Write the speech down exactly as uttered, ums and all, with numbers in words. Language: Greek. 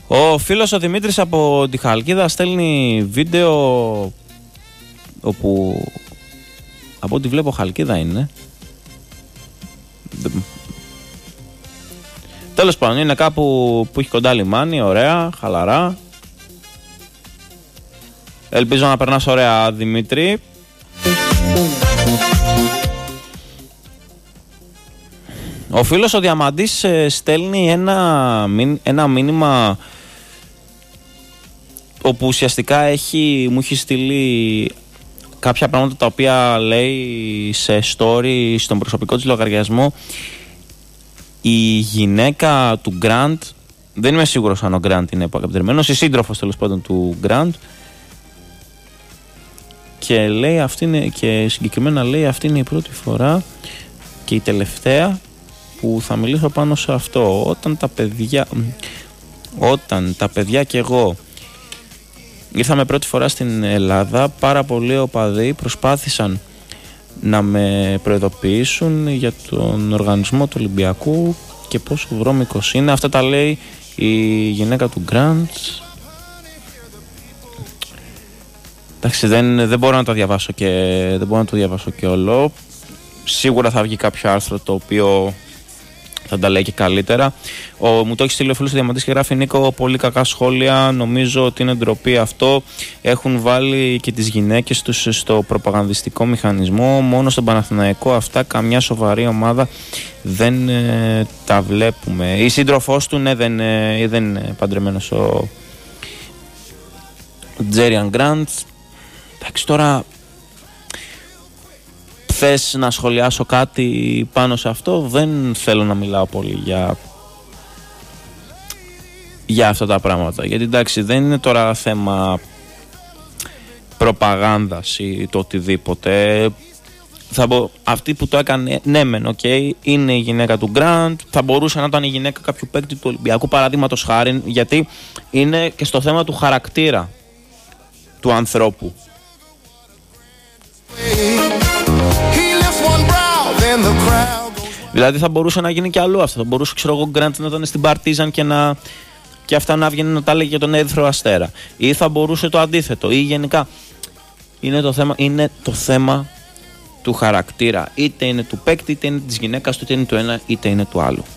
Ο φίλος ο Δημήτρης από τη Χαλκίδα στέλνει βίντεο όπου από ό,τι βλέπω Χαλκίδα είναι. Τέλος πάντων, είναι κάπου που έχει κοντά λιμάνι, ωραία, χαλαρά. Ελπίζω να περνάς ωραία, Δημήτρη. Ο φίλος ο Διαμαντής στέλνει ένα, ένα μήνυμα όπου ουσιαστικά έχει, μου έχει στείλει κάποια πράγματα τα οποία λέει σε story στον προσωπικό της λογαριασμό η γυναίκα του Γκραντ. Δεν είμαι σίγουρος αν ο Γκραντ είναι αποκαπτερημένος, η σύντροφος τέλος πάντων του Γκραντ, και λέει αυτή είναι, και συγκεκριμένα λέει αυτή είναι η πρώτη φορά και η τελευταία που θα μιλήσω πάνω σε αυτό. Όταν τα παιδιά όταν τα παιδιά και εγώ ήρθαμε πρώτη φορά στην Ελλάδα, πάρα πολλοί οπαδοί προσπάθησαν να με προειδοποιήσουν για τον οργανισμό του Ολυμπιακού και πόσο βρώμικος είναι. Αυτά τα λέει η γυναίκα του Γκραντ. Εντάξει, δεν, δεν μπορώ να το διαβάσω και δεν μπορώ να το διαβάσω και όλο. Σίγουρα θα βγει κάποιο άρθρο το οποίο θα τα λέει και καλύτερα. Ο, μου το έχει στείλει ο φίλος του Διαμαντής και γράφει: Νίκο, πολύ κακά σχόλια. Νομίζω ότι είναι ντροπή αυτό. Έχουν βάλει και τις γυναίκες τους στο προπαγανδιστικό μηχανισμό. Μόνο στον Παναθηναϊκό αυτά καμιά σοβαρή ομάδα δεν ε, τα βλέπουμε. Η σύντροφός του, ναι, δεν, ε, δεν είναι παντρεμένος ο Τζέριαν Γκραντ. Εντάξει, τώρα θες να σχολιάσω κάτι πάνω σε αυτό? Δεν θέλω να μιλάω πολύ για για αυτά τα πράγματα, γιατί εντάξει δεν είναι τώρα θέμα προπαγάνδας ή το οτιδήποτε. Θα μπο... Αυτή που το έκανε, ναι μεν, οκ, okay, είναι η γυναίκα του Γκραντ, θα μπορούσε να ήταν η γυναίκα κάποιου παίκτη του Ολυμπιακού παραδείγματος χάριν, γιατί είναι και στο θέμα του χαρακτήρα του ανθρώπου. Δηλαδή θα μπορούσε να γίνει και αλλού αυτό. Θα μπορούσε, ξέρω εγώ, ο Γκραντ να ήταν στην Παρτίζαν και, να... και αυτά να βγαίνουν να τα λέγει για τον Ερυθρό Αστέρα. Ή θα μπορούσε το αντίθετο. Ή γενικά είναι το θέμα, είναι το θέμα του χαρακτήρα. Είτε είναι του παίκτη, είτε είναι της γυναίκας του, είτε είναι του ένα, είτε είναι του άλλου.